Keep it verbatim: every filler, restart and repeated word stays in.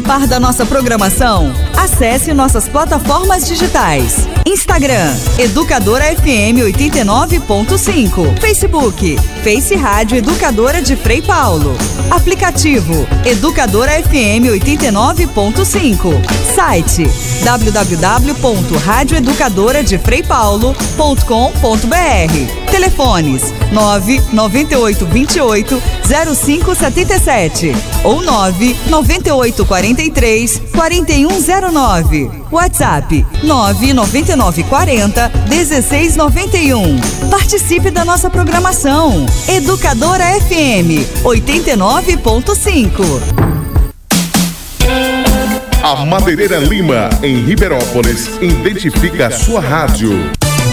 par da nossa programação? Acesse nossas plataformas digitais. Instagram, Educadora F M oitenta e nove ponto cinco. Facebook, Face Rádio Educadora de Frei Paulo. Aplicativo, Educadora F M oitenta e nove ponto cinco. Site, w w w ponto rádio educadora de frei paulo ponto com ponto b r. Telefones nove nove oito dois oito zero cinco sete sete ou nove nove oito quatro três quatro um zero nove. WhatsApp nove nove nove quatro zero um seis nove um. Participe da nossa programação. Educadora F M oitenta e nove ponto cinco. A Madeireira Lima, em Ribeirópolis, identifica a sua rádio.